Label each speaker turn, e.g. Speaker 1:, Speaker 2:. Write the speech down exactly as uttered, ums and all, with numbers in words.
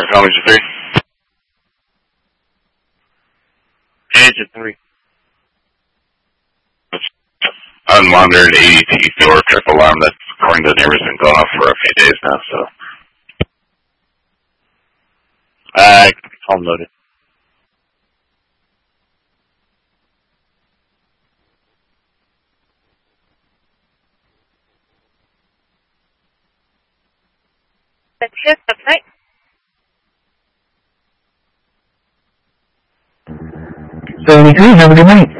Speaker 1: College three.
Speaker 2: Agent three.
Speaker 1: Unmonitored A D T door trip alarm that's, according to the neighbors, been going off for a few days now, so.
Speaker 2: Uh, home loaded.
Speaker 3: That's shift upside.
Speaker 4: seventy-three, have a good night.